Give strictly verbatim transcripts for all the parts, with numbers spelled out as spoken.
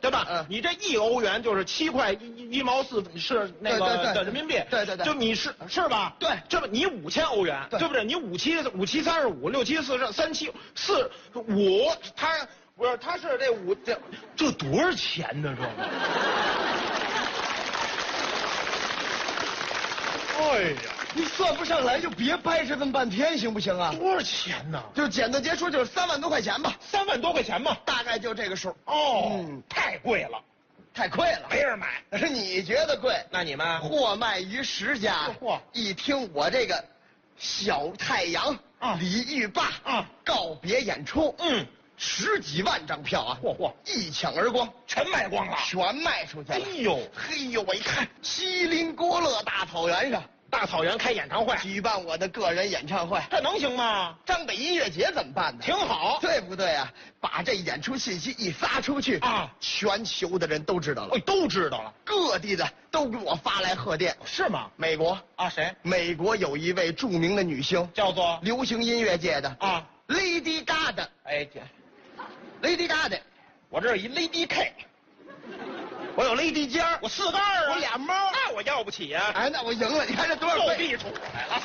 对吧？ 嗯， 你这一欧元就是七块一一毛四是那个的人民币， 对对对， 就你是是吧？ 对， 这不你五千欧元，对不对？你五七五七三十五，六七四十三七四五，他不是他是这五这这多少钱呢？这个，哎呀！ 你算不上来就别掰扯这么半天，行不行啊？ 多少钱呢？ 就简单结说，就是三万多块钱吧， 三万多块钱吧， 大概就这个数。 哦， 嗯， 太贵了， 太贵了， 没人买。 你觉得贵？ 那你们货卖于十家。 嚯！ 一听我这个小太阳啊， 李玉霸啊告别演出， 嗯， 十几万张票啊， 嚯嚯， 一抢而光， 全卖光了， 全卖出去了。 哎呦， 嘿呦，我一看，锡林郭勒大草原上。 大草原开演唱会， 举办我的个人演唱会， 这能行吗？ 张北音乐节怎么办呢？ 挺好， 对不对啊？把这演出信息一发出去啊， 全球的人都知道了， 哎，都知道了， 各地的都给我发来贺电。 是吗？ 美国啊，谁？ 美国有一位著名的女星， 叫做流行音乐界的啊 ，Lady Gaga。 哎，姐 ，Lady Gaga， 我这有一 Lady K。 我有 Lady 尖儿， 我四盖儿啊， 我俩猫， 那我要不起呀、啊。 哎，那我赢了，你看这多少倍？ 又逼出来了，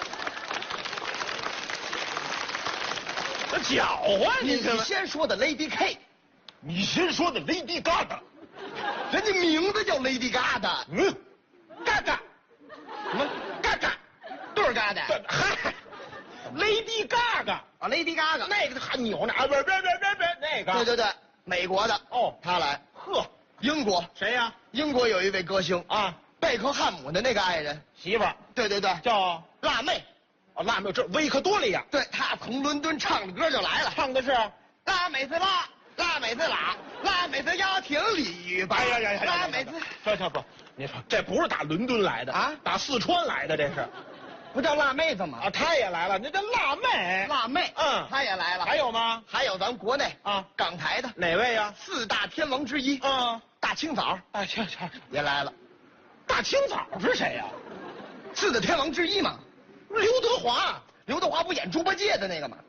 这搅和你你这先说的 Lady K， 你先说的 Lady Gaga， 人家名字叫 Lady Gaga， 嗯，Gaga， 什么 Gaga， 对儿 Gaga， 嗨 ，Lady Gaga 啊 ，Lady Gaga， 那个还扭呢啊，不是不是不是不是那个， 对对对，美国的哦， 他来。 呵， 英国谁呀？ 英国有一位歌星啊， 贝克汉姆的那个爱人媳妇儿， 对对对， 叫辣妹。 哦，辣妹，这维克多利亚， 对，他从伦敦唱的歌就来了， 唱的是辣妹子辣，辣妹子辣，辣妹子要听李玉吧。 哎呀呀呀！ 辣妹子， 行行不，你说这不是打伦敦来的啊， 打四川来的这是。 不叫辣妹子吗？ 啊，她也来了，那叫辣妹。 辣妹， 嗯， 她也来了。 还有吗？ 还有咱国内啊， 港台的哪位呀？ 四大天王之一， 嗯， 大清早， 哎，行行， 也来了。 大清早是谁呀？ 四大天王之一嘛。 刘德华， 刘德华不演猪八戒的那个吗？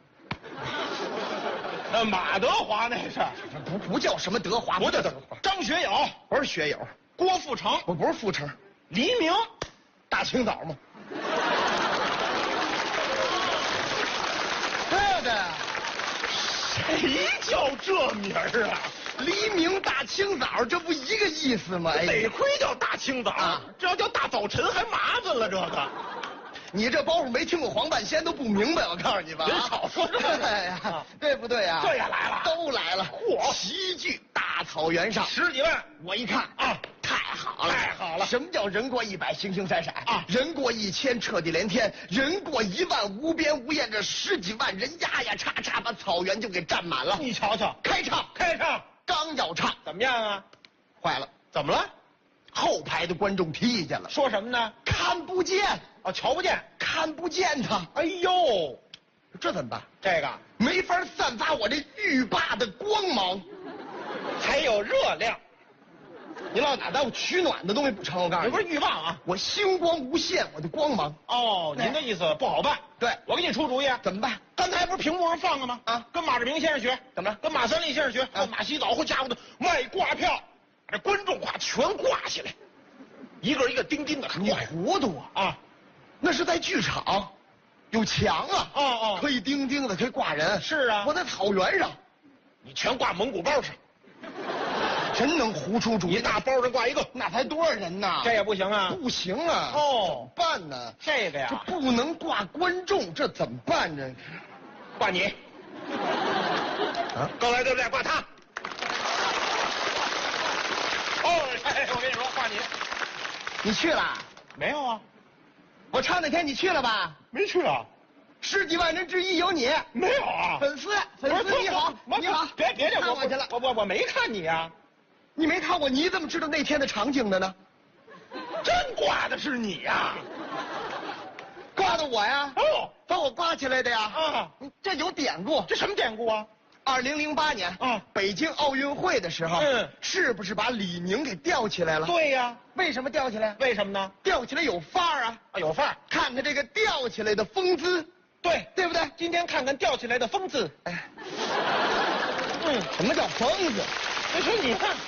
呃，马德华那是， 不不叫什么德华， 不叫德华。张学友， 不是学友， 郭富城， 我不是富城， 黎明， 大清早嘛。这个谁叫这名儿啊？ 黎明大清早，这不一个意思吗？哎， 得亏叫大清早啊， 这要叫大早晨还麻烦了。这个， 你这包袱没听过黄半仙都不明白，我告诉你吧。 别少说这个哎呀，对不对呀？ 这也来了， 都来了。 嚯， 齐聚大草原上， 十几万， 我一看啊， 太好了， 太好了。 什么叫人过一百，形形色色啊？ 人过一千，彻地连天；人过一万，无边无沿。这十几万人呀呀叉叉，把草原就给占满了。 你瞧瞧， 开唱， 开唱， 刚要唱， 怎么样啊？ 坏了， 怎么了？ 后排的观众听见了， 说什么呢？ 看不见啊，瞧不见， 看不见他。 哎呦， 这怎么办？ 这个没法散发我这浴霸的光芒， 还有热量。 你老打当取暖的东西不成？我告诉你， 这不是欲望啊！ 我星光无限，我的光芒。 哦，您的意思不好办。 对， 我给你出主意， 怎么办？ 刚才不是屏幕上放了吗？ 啊， 跟马志明先生学， 怎么了？ 跟马三立先生学， 啊， 马洗澡，好家伙的，卖挂票，把这观众夸全挂起来，一个一个钉钉的看。 你糊涂啊！ 啊， 那是在剧场，有墙啊， 哦哦， 可以钉钉的，可以挂人。 是啊， 我在草原上， 你全挂蒙古包上。 真能胡出主意！ 一大包上挂一个， 那才多少人呢？ 这也不行啊！ 不行啊！ 哦， 怎么办呢？ 这个呀， 这不能挂观众，这怎么办呢？ 挂你。啊，刚才对不对？挂他。哦，哎，我跟你说，挂你。 你去了？ 没有啊。 我唱那天你去了吧？ 没去啊。 十几万人之一有你。 没有啊。 粉丝，粉丝你好，你好。 别别这， 看我去了。 我我我没看你呀。 你没看我，你怎么知道那天的场景的呢？ 真挂的是你呀？ 挂的我呀？ 哦， 把我挂起来的呀？ 啊， 这有典故。 这什么典故啊？ 二零零八年， 啊， 北京奥运会的时候， 嗯， 是不是把李宁给吊起来了？ 对呀。 为什么吊起来？ 为什么呢？ 吊起来有范儿啊！ 啊，有范儿。 看看这个吊起来的风姿， 对对不对？ 今天看看吊起来的风姿。 哎， 嗯， 什么叫风姿？ 你说你看。